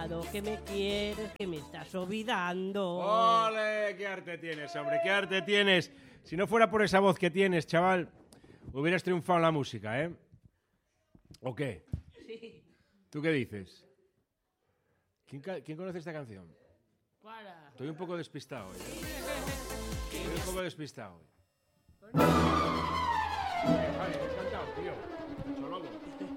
olvidado, que me quieres, que me estás olvidando. ¡Ole! ¡Qué arte tienes, hombre! ¡Qué arte tienes! Si no fuera por esa voz que tienes, chaval, hubieras triunfado en la música, ¿eh? ¿O qué? Sí. ¿Tú qué dices? ¿Quién conoce esta canción? Para. Estoy un poco despistado hoy. Estoy un poco despistado hoy. Javi, ¿has cantado, tío? Mucho lobo.